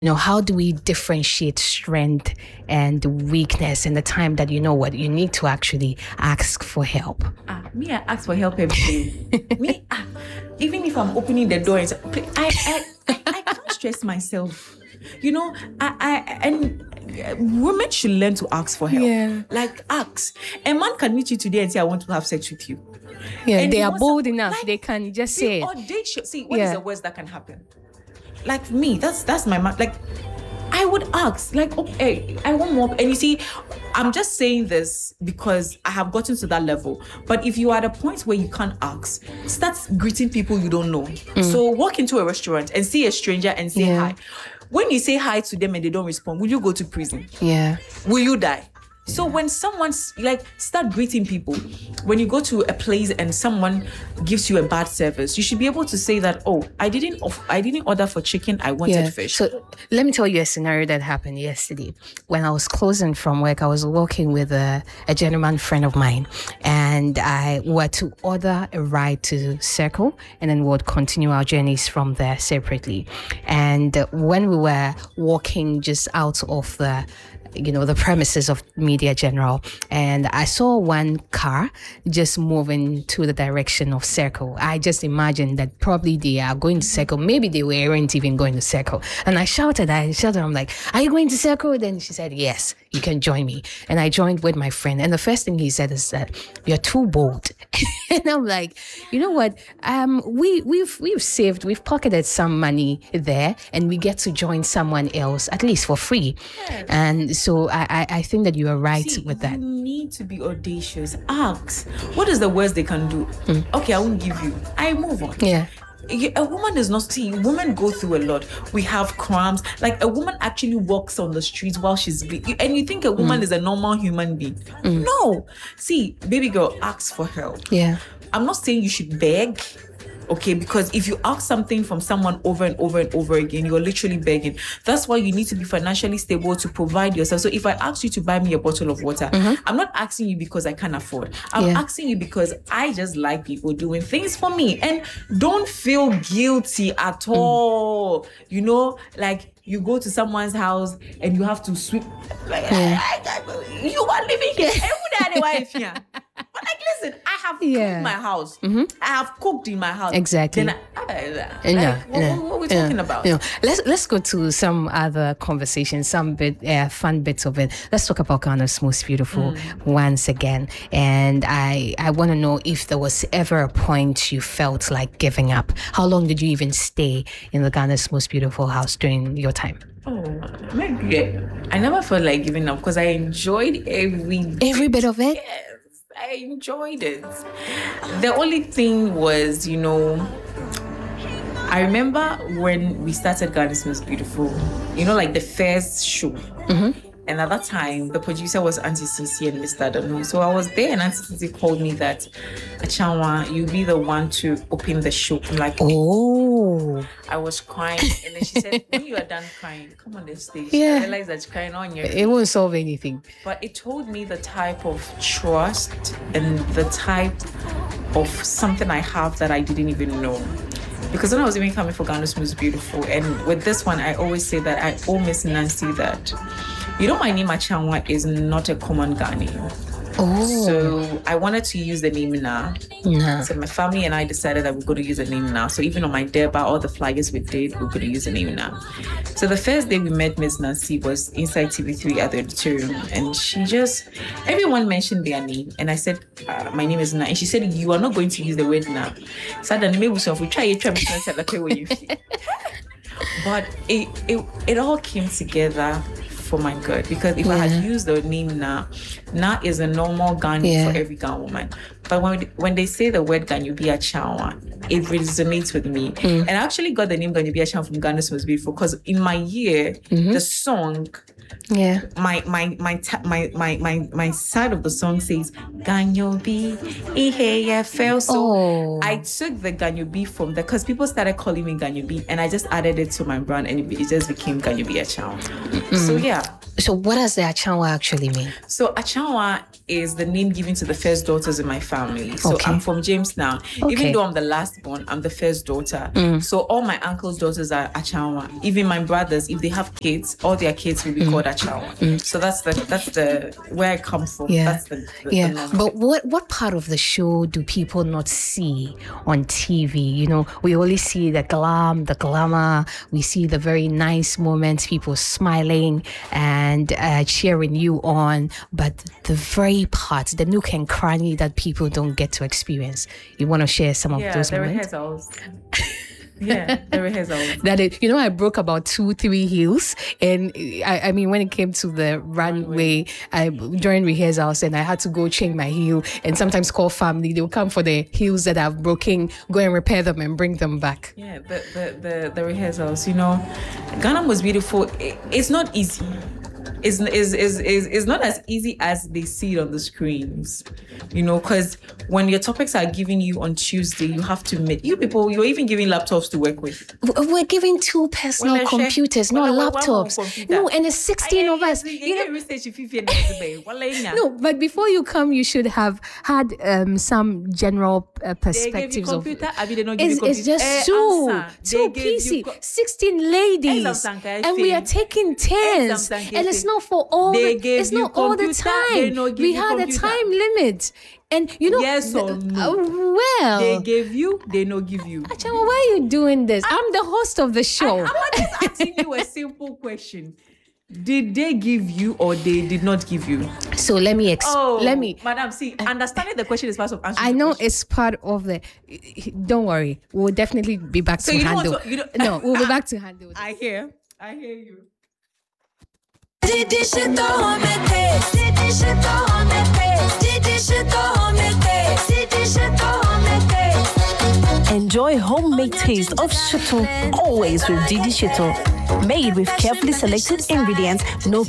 how do we differentiate strength and weakness and the time that you know what you need to actually ask for help? Me, I ask for help every day. Even if I'm opening the door, I can't stress myself. And women should learn to ask for help. Yeah. Like, ask. A man can meet you today and say, I want to have sex with you. Yeah, and they are bold enough. They can just say it. Audacious. See, what is the worst that can happen? Like me, that's my man. Like, I would ask, like, okay, I want more. And you see, I'm just saying this because I have gotten to that level. But if you are at a point where you can't ask, start greeting people you don't know. So walk into a restaurant and see a stranger and say hi. When you say hi to them and they don't respond, will you go to prison? Yeah. Will you die? So when someone's like, start greeting people. When you go to a place and someone gives you a bad service, you should be able to say that, oh, I didn't order for chicken, I wanted fish. So let me tell you a scenario that happened yesterday. When I was closing from work, I was working with a gentleman friend of mine, and I were to order a ride to Circle, and then we would continue our journeys from there separately. And when we were walking just out of the premises of Media General, and I saw one car just moving to the direction of Circle. I just imagined that probably they are going to Circle. Maybe they weren't even going to Circle. And I shouted, I'm like, are you going to Circle? Then she said, yes, you can join me. And I joined with my friend. And the first thing he said is that you're too bold. And I'm like, you know what? We've saved, we've pocketed some money there, and we get to join someone else, at least for free. Yes. And so I think that you are right with that. You need to be audacious. Ask. What is the worst they can do? Okay, I won't give you. I move on. Yeah. A woman is not, women go through a lot. We have cramps. Like, a woman actually walks on the streets while she's bleeding, and you think a woman is a normal human being. No. See, baby girl, ask for help. Yeah. I'm not saying you should beg. Okay, because if you ask something from someone over and over and over again, you're literally begging. That's why you need to be financially stable to provide yourself. So if I ask you to buy me a bottle of water, I'm not asking you because I can't afford. I'm asking you because I just like people doing things for me. And don't feel guilty at all. Like, you go to someone's house and you have to sweep. Like, you are living here. But like, listen, I have cleaned my house. I have cooked in my house. Exactly. Then what are we talking about? Let's go to some other conversations, some fun bits of it. Let's talk about Ghana's Most Beautiful once again. And I want to know if there was ever a point you felt like giving up. How long did you even stay in the Ghana's Most Beautiful house during your time? Oh, maybe I never felt like giving up because I enjoyed every bit of it. Yes, I enjoyed it. The only thing was, I remember when we started Ghana's Most Beautiful, like the first show. And at that time, the producer was Auntie Sisi and Mr. Danu. So I was there, and Auntie Sisi called me that, Achanwa, you be the one to open the show. I'm like, oh. I was crying. And then she said, when you are done crying, come on the stage. Yeah. I realized that you're crying on your It won't solve anything. But it told me the type of trust and the type of something I have that I didn't even know. Because when I was even coming for Ghana's Most Beautiful, and with this one, I always say that I owe Miss Nancy that, my name Achanwa is not a common Ghanaian. Oh. So I wanted to use the name now. So my family and I decided that we're going to use the name now. So even on my deba, all the flyers we did, we're going to use the name now. So the first day we met Miss Nancy was inside TV3 at the auditorium, and everyone mentioned their name, and I said, my name is Na, and she said, you are not going to use the word Na. So then maybe we try what you feel. But it all came together for my good, because if I had used the name Na is a normal Ghanaian for every Ghanaian woman. But when they say the word Ganyu Achanwa, it resonates with me. And I actually got the name Ganyu Achanwa from Ghana's Most Beautiful, because in my year, the song, my side of the song says Ganyu B EHFL. So I took the Ganyu B from there, because people started calling me Ganyu B, and I just added it to my brand, and it just became Ganyu Achanwa. So So what does the Achanwa actually mean? So Achanwa is the name given to the first daughters in my family. So I'm from James now. Even though I'm the last born, I'm the first daughter. So all my uncle's daughters are Achanwa. Even my brothers, if they have kids, all their kids will be called Achanwa. So that's the where I come from. That's the but what part of the show do people not see on TV? You know, we only see the glamour. We see the very nice moments, people smiling and cheering you on, but the very parts, the nook and cranny that people don't get to experience. You want to share some of those moments? The rehearsals. That is, I broke about 2-3 heels, and I mean, when it came to the runway, during rehearsals, and I had to go change my heel, and sometimes call family. They will come for the heels that I've broken, go and repair them and bring them back. Yeah, the rehearsals. Ghana was beautiful. It's not easy. It's not as easy as they see it on the screens, because when your topics are given you on Tuesday, you have to meet you people. You're even giving laptops to work with. We're giving 2 personal computers, not laptops. No, and it's 16 of us. No, but before you come, you should have had some general perspectives of. It's just two PC, 16 ladies, and we are taking turns, and it's not for all. It's not all the time. We had a time limit. And yes or no? Well, they gave you, they no give you. Achanwa, why are you doing this? I'm the host of the show. I'm just asking you a simple question. Did they give you or they did not give you? So let me Madam, see, understanding the question is part of answering. I know it's part of the. Don't worry, we'll definitely be back to handle. No, we'll be back to handle. I hear you. Enjoy homemade taste of Shito always with Didi Shito. Made with carefully selected ingredients, no